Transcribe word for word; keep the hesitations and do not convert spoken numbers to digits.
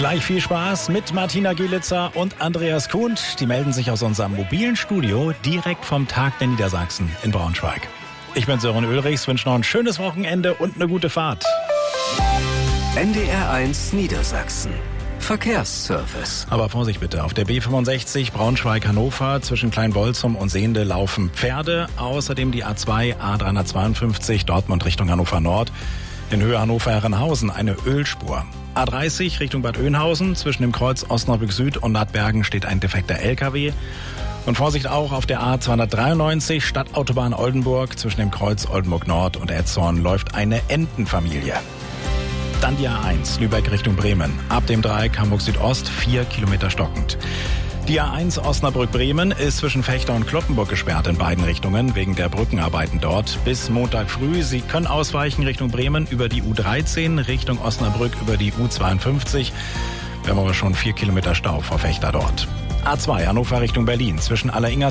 Gleich viel Spaß mit Martina Gielitzer und Andreas Kuhnt. Die melden sich aus unserem mobilen Studio direkt vom Tag der Niedersachsen in Braunschweig. Ich bin Sören Ulrichs, wünsche noch ein schönes Wochenende und eine gute Fahrt. N D R eins Niedersachsen. Verkehrsservice. Aber Vorsicht bitte, auf der B fünfundsechzig Braunschweig-Hannover zwischen Kleinbolzum und Sehnde laufen Pferde. Außerdem die A zwei, A dreihundertzweiundfünfzig Dortmund Richtung Hannover Nord. In Höhe Hannover-Herrenhausen eine Ölspur. A dreißig Richtung Bad Oeynhausen zwischen dem Kreuz Osnabrück Süd und Nadbergen steht ein defekter L K W. Und Vorsicht auch auf der A zweihundertdreiundneunzig Stadtautobahn Oldenburg zwischen dem Kreuz Oldenburg Nord und Etzhorn läuft eine Entenfamilie. Dann die A eins Lübeck Richtung Bremen. Ab dem Dreieck Hamburg Südost vier Kilometer stockend. Die A eins Osnabrück-Bremen ist zwischen Fechter und Kloppenburg gesperrt in beiden Richtungen wegen der Brückenarbeiten dort. Bis Montag früh. Sie können ausweichen Richtung Bremen über die U dreizehn, Richtung Osnabrück über die U zweiundfünfzig. Wir haben aber schon vier Kilometer Stau vor Fechter dort. A zwei Hannover Richtung Berlin zwischen Alleringers